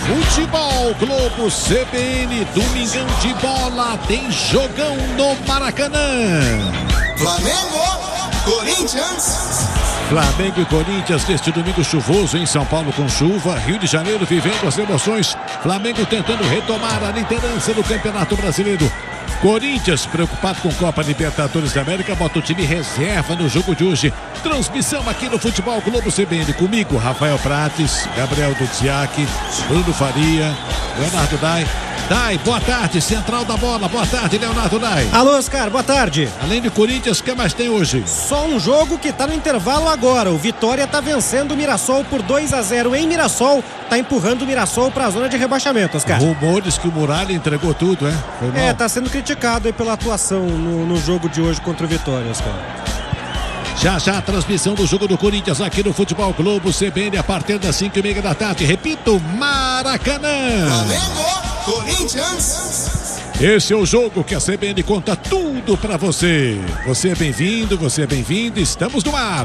Futebol Globo CBN, domingão de bola, tem jogão no Maracanã. Flamengo, Corinthians. Flamengo e Corinthians neste domingo chuvoso em São Paulo com chuva, Rio de Janeiro vivendo as emoções, Flamengo tentando retomar a liderança do Campeonato Brasileiro. Corinthians, preocupado com Copa Libertadores da América, bota o time reserva no jogo de hoje. Transmissão aqui no Futebol Globo CBN. Comigo, Rafael Prates, Gabriel Duziak, Bruno Faria, Leonardo Dai. Dai, boa tarde, Central da Bola. Boa tarde, Leonardo Dai. Alô, Oscar, boa tarde. Além de Corinthians, o que mais tem hoje? Só um jogo que tá no intervalo agora. O Vitória tá vencendo o Mirassol por 2-0 em Mirassol. Tá empurrando o Mirassol pra zona de rebaixamento, Oscar. Rumores que o Muralha entregou tudo, hein? Foi mal. Tá sendo criticado aí pela atuação no jogo de hoje contra o Vitória, Oscar. Já a transmissão do jogo do Corinthians aqui no Futebol Globo CBN a partir das 5:30 da tarde. Repito, Maracanã. Flamengo, Corinthians. Esse é o jogo que a CBN conta tudo pra você. Você é bem-vindo, estamos no ar.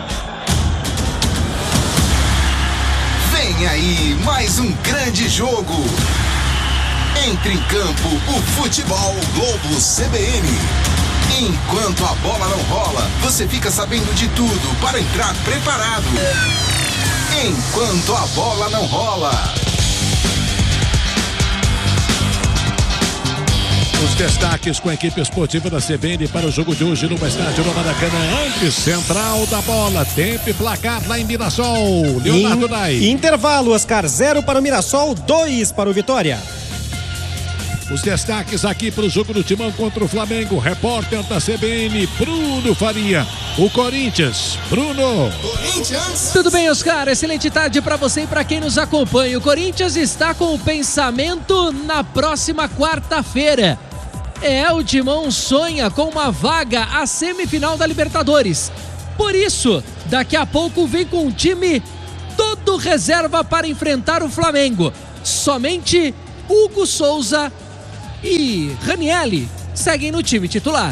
Vem aí mais um grande jogo. Entre em campo o Futebol Globo CBN. Enquanto a bola não rola, você fica sabendo de tudo para entrar preparado. Enquanto a bola não rola. Os destaques com a equipe esportiva da CBN para o jogo de hoje no estádio do Maracanã. Antes, Central da Bola, tempo e placar lá em Mirassol. Leonardo Dai. Intervalo, Oscar, 0 para o Mirassol, 2 para o Vitória. Os destaques aqui para o jogo do Timão contra o Flamengo. Repórter da CBN, Bruno Faria. O Corinthians, Bruno. Corinthians. Tudo bem, Oscar? Excelente tarde para você e para quem nos acompanha. O Corinthians está com o pensamento na próxima quarta-feira. O Timão sonha com uma vaga à semifinal da Libertadores. Por isso, daqui a pouco vem com um time todo reserva para enfrentar o Flamengo. Somente Hugo Souza e Ranieri seguem no time titular.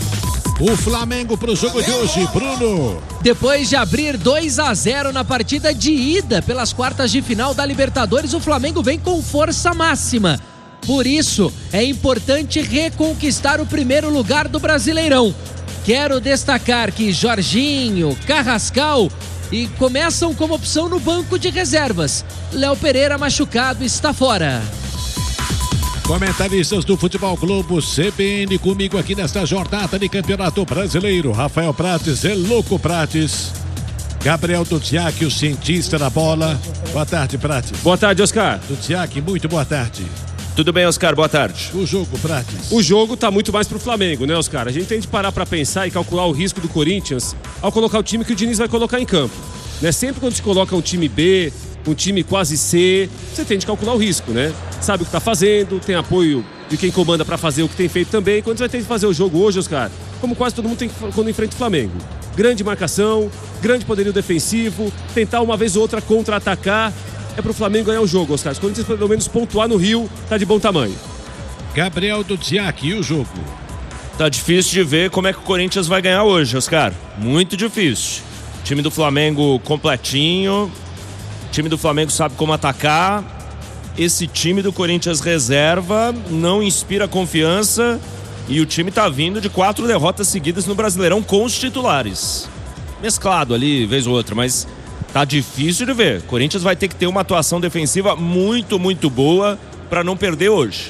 O Flamengo para o jogo de hoje, Bruno. Depois de abrir 2-0 na partida de ida pelas quartas de final da Libertadores, o Flamengo vem com força máxima. Por isso, é importante reconquistar o primeiro lugar do Brasileirão. Quero destacar que Jorginho, Carrascal começam como opção no banco de reservas. Léo Pereira, machucado, está fora. Comentaristas do Futebol Globo CBN comigo aqui nesta jornada de Campeonato Brasileiro. Rafael Prates, Louco Prates. Gabriel Duziak, o cientista da bola. Boa tarde, Prates. Boa tarde, Oscar. Duziak, muito boa tarde. Tudo bem, Oscar? Boa tarde. O jogo, Prates. O jogo tá muito mais pro Flamengo, né, Oscar? A gente tem que parar pra pensar e calcular o risco do Corinthians ao colocar o time que o Diniz vai colocar em campo. Né? Sempre quando se coloca um time B, um time quase C, você tem de calcular o risco, né? Sabe o que tá fazendo, tem apoio de quem comanda pra fazer o que tem feito também. Quando você vai ter que fazer o jogo hoje, Oscar, como quase todo mundo tem quando enfrenta o Flamengo. Grande marcação, grande poderio defensivo, tentar uma vez ou outra contra-atacar. É pro Flamengo ganhar o jogo, Oscar. Os Corinthians pelo menos pontuar no Rio, tá de bom tamanho. Gabriel Duziak, e o jogo? Tá difícil de ver como é que o Corinthians vai ganhar hoje, Oscar. Muito difícil. O time do Flamengo completinho. O time do Flamengo sabe como atacar. Esse time do Corinthians reserva não inspira confiança. E o time tá vindo de 4 derrotas seguidas no Brasileirão com os titulares. Mesclado ali, vez ou outra, mas tá difícil de ver. O Corinthians vai ter que ter uma atuação defensiva muito, muito boa para não perder hoje.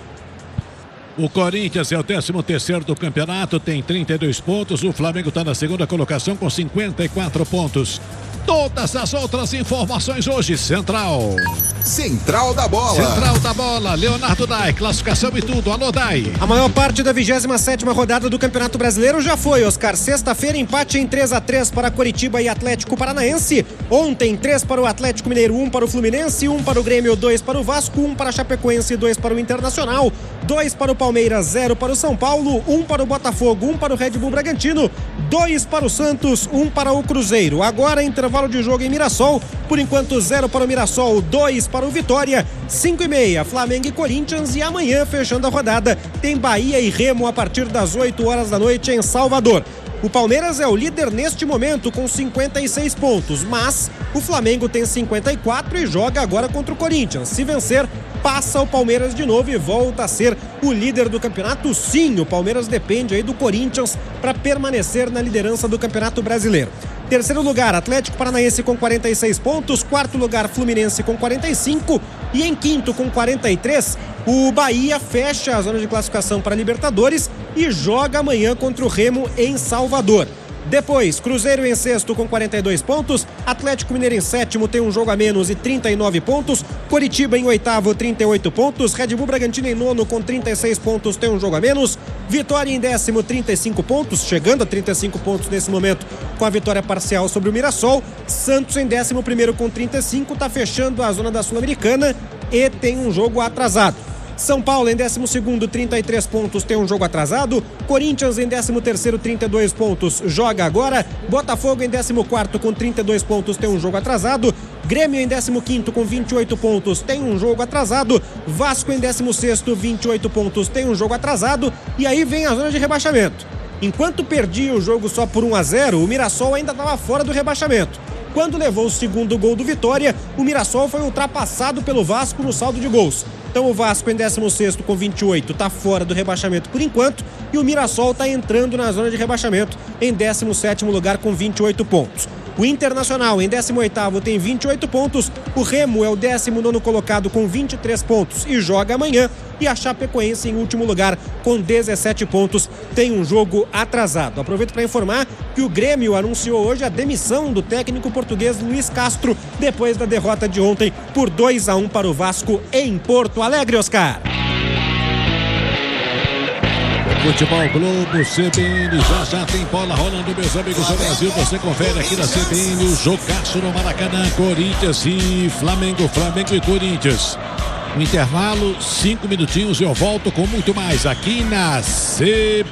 O Corinthians é o 13º do campeonato, tem 32 pontos. O Flamengo está na segunda colocação com 54 pontos. Todas as outras informações hoje, Central da Bola, Leonardo Dai, classificação e tudo, alô Dai. A maior parte da 27ª rodada do Campeonato Brasileiro já foi, Oscar. Sexta-feira, empate em 3-3 para Coritiba e Atlético Paranaense. Ontem, 3 para o Atlético Mineiro, 1 para o Fluminense, 1 para o Grêmio, 2 para o Vasco, 1 para a Chapecoense, 2 para o Internacional, 2 para o Palmeiras, 0 para o São Paulo, 1 para o Botafogo, 1 para o Red Bull Bragantino, 2 para o Santos, 1 para o Cruzeiro. Agora, intervalo de jogo em Mirassol. Por enquanto, 0 para o Mirassol, 2 para o Vitória. 5:30, Flamengo e Corinthians. E amanhã, fechando a rodada, tem Bahia e Remo a partir das 8 horas da noite em Salvador. O Palmeiras é o líder neste momento com 56 pontos, mas o Flamengo tem 54 e joga agora contra o Corinthians. Se vencer, passa o Palmeiras de novo e volta a ser o líder do campeonato. Sim, o Palmeiras depende aí do Corinthians para permanecer na liderança do Campeonato Brasileiro. Terceiro lugar, Atlético Paranaense com 46 pontos. Quarto lugar, Fluminense com 45. E em quinto, com 43, o Bahia fecha a zona de classificação para a Libertadores e joga amanhã contra o Remo em Salvador. Depois, Cruzeiro em sexto com 42 pontos, Atlético Mineiro em sétimo tem um jogo a menos e 39 pontos, Coritiba em oitavo 38 pontos, Red Bull Bragantino em nono com 36 pontos tem um jogo a menos, Vitória em décimo 35 pontos, chegando a 35 pontos nesse momento com a vitória parcial sobre o Mirassol, Santos em 11º com 35, está fechando a zona da Sul-Americana e tem um jogo atrasado. São Paulo em 12º, 33 pontos, tem um jogo atrasado. Corinthians em 13º, 32 pontos, joga agora. Botafogo em 14º com 32 pontos, tem um jogo atrasado. Grêmio em 15º com 28 pontos, tem um jogo atrasado. Vasco em 16º, 28 pontos, tem um jogo atrasado. E aí vem a zona de rebaixamento. Enquanto perdia o jogo só por 1-0, o Mirassol ainda estava fora do rebaixamento. Quando levou o segundo gol do Vitória, o Mirassol foi ultrapassado pelo Vasco no saldo de gols. Então o Vasco em 16º com 28 está fora do rebaixamento por enquanto e o Mirassol está entrando na zona de rebaixamento em 17º lugar com 28 pontos. O Internacional em 18º tem 28 pontos, o Remo é o 19º colocado com 23 pontos e joga amanhã, e a Chapecoense em último lugar com 17 pontos tem um jogo atrasado. Aproveito para informar que o Grêmio anunciou hoje a demissão do técnico português Luiz Castro depois da derrota de ontem por 2-1 para o Vasco em Porto Alegre, Oscar. Futebol Globo, CBN, já tem bola rolando, meus amigos do Brasil. Você confere aqui na CBN o jogaço no Maracanã, Corinthians e Flamengo, Flamengo e Corinthians. No intervalo, 5 minutinhos, eu volto com muito mais aqui na CBN.